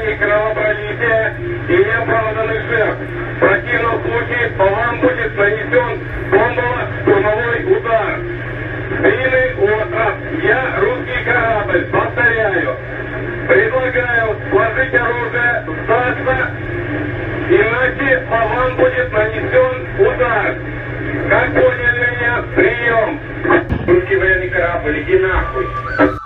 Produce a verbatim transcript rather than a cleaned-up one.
причинении кровопролития и неоправданных жертв. В противном случае по вам будет нанесен бомбово-штурмовой удар. Длинный остров. Я русский корабль. Повторяю. Предлагаю сложить оружие, сдаться, иначе по вам будет нанесен удар. Как поняли меня? Прием. Русский военный корабль, иди нахуй.